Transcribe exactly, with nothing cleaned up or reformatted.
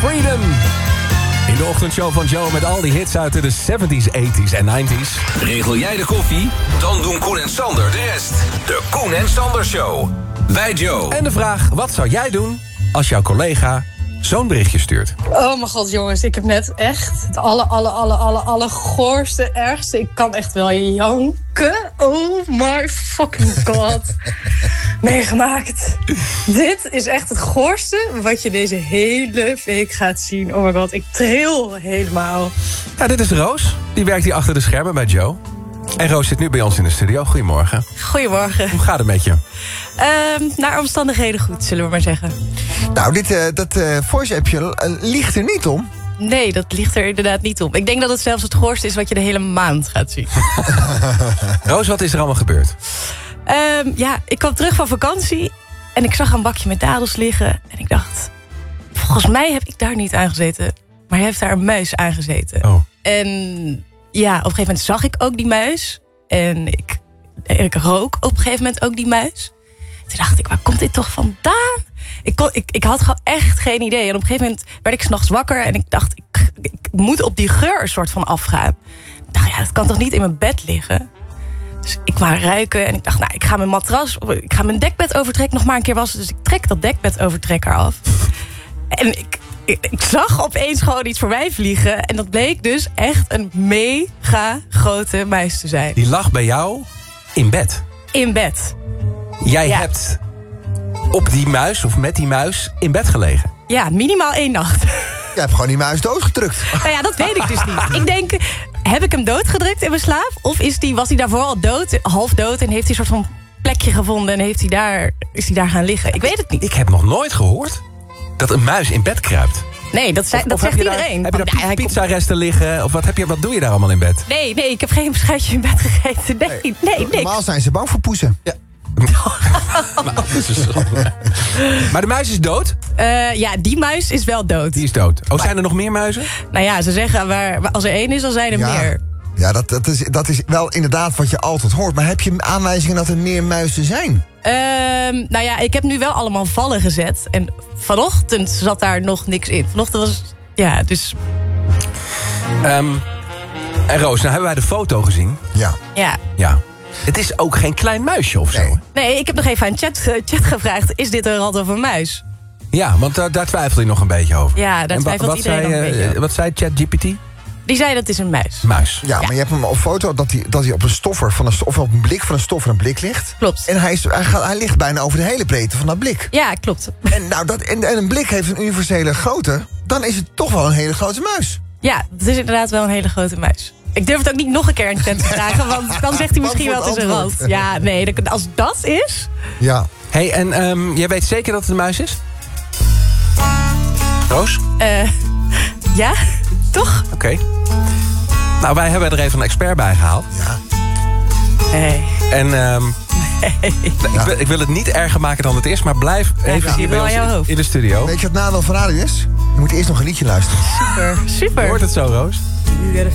Freedom. In de ochtendshow van Joe met al die hits uit de zeventies, tachtiger en negentiger. Regel jij de koffie? Dan doen Koen en Sander de rest. De Koen en Sander Show. Bij Joe. En de vraag, wat zou jij doen als jouw collega zo'n berichtje stuurt? Oh mijn god, jongens, ik heb net echt het alle, alle, alle, alle, alle goorste, ergste. Ik kan echt wel janken. Oh my fucking god. Meegemaakt. Dit is echt het goorste wat je deze hele week gaat zien. Oh my god, ik tril helemaal. Ja, dit is Roos. Die werkt hier achter de schermen bij Joe. En Roos zit nu bij ons in de studio. Goedemorgen. Goedemorgen. Hoe gaat het met je? Uh, naar omstandigheden goed, zullen we maar zeggen. Nou, dit, uh, dat uh, voice-appje uh, ligt er niet om. Nee, dat ligt er inderdaad niet om. Ik denk dat het zelfs het goorste is wat je de hele maand gaat zien. Roos, wat is er allemaal gebeurd? Um, ja, ik kwam terug van vakantie en ik zag een bakje met dadels liggen. En ik dacht, volgens mij heb ik daar niet aan gezeten. Maar heeft daar een muis aan gezeten. Oh. En ja, op een gegeven moment zag ik ook die muis. En ik, ik rook op een gegeven moment ook die muis. Toen dacht ik, waar komt dit toch vandaan? Ik, kon, ik, ik had gewoon echt geen idee. En op een gegeven moment werd ik 's nachts wakker. En ik dacht, ik, ik moet op die geur een soort van afgaan. Ik dacht, ja, dat kan toch niet in mijn bed liggen? Dus ik wou ruiken en ik dacht, nou, ik ga mijn matras, ik ga mijn dekbedovertrek nog maar een keer wassen. Dus ik trek dat dekbedovertrekker af. En ik, ik, ik zag opeens gewoon iets voorbij vliegen. En dat bleek dus echt een mega grote muis te zijn. Die lag bij jou in bed. In bed. Jij Ja. hebt op die muis of met die muis in bed gelegen. Ja, minimaal één nacht. Je hebt gewoon die muis doodgedrukt. Nou ja, dat weet ik dus niet. Ik denk, heb ik hem doodgedrukt in mijn slaap? Of is die, was hij daarvoor al dood, half dood... en heeft hij een soort van plekje gevonden en heeft hij daar, is hij daar gaan liggen? Ik weet het niet. Ik heb nog nooit gehoord dat een muis in bed kruipt. Nee, dat, zei, Of- dat of heb zegt je daar- iedereen. Heb je daar Ja, hij komt- pizzaresten liggen? Of wat, heb je, wat doe je daar allemaal in bed? Nee, nee, ik heb geen beschuitje in bed gegeten. Nee, nee, nee Normaal niks. zijn ze bang voor poezen. Ja. Nou, dat is dus- maar de muis is dood? Uh, ja, die muis is wel dood. Die is dood. Oh, zijn er nog meer muizen? Nou ja, ze zeggen, waar, waar- als er één is, dan zijn er Ja. meer. Ja, dat, dat, is, dat is wel inderdaad wat je altijd hoort. Maar heb je aanwijzingen dat er meer muizen zijn? Ehm, nou ja, ik heb nu wel allemaal vallen gezet. En vanochtend zat daar nog niks in. Vanochtend was, ja, dus Um, en Roos, nou hebben wij de foto gezien. Ja. ja. Ja. Het is ook geen klein muisje of zo. Nee. Nee, ik heb nog even aan chat, eh, chat gevraagd, is dit een rat of een muis? Ja, want daar, daar twijfelde hij nog een beetje over. Ja, daar En wa- twijfelt wat iedereen zei, nog een eh, beetje over. Wat zei ChatGPT? Die zei dat het is een muis. Muis. Ja, maar je hebt hem op foto dat hij, dat hij op een stoffer van een sto- of op een blik van een stoffer een blik ligt. Klopt. En hij, is, hij, gaat, hij ligt bijna over de hele breedte van dat blik. Ja, klopt. En, nou, dat, en, en een blik heeft een universele grootte. Dan is het toch wel een hele grote muis. Ja, het is inderdaad wel een hele grote muis. Ik durf het ook niet nog een keer aan chat te vragen, want dan zegt hij misschien wel Wat het is voor een antwoord? rat. Ja, nee, dat- als dat is... Ja. Hey, en ehm, jij weet zeker dat het een muis is? Roos? eh ja, toch? Oké. Nou, wij hebben er even een expert bij gehaald. Ja. Nee. En ehm, ik, wil, ik wil het niet erger maken dan het is, maar blijf even ja, hier bij wel ons aan jouw in, hoofd. in de studio. Weet je wat het nadeel van radio is? Je moet eerst nog een liedje luisteren. Super, super. Hoort het zo, Roos? You gotta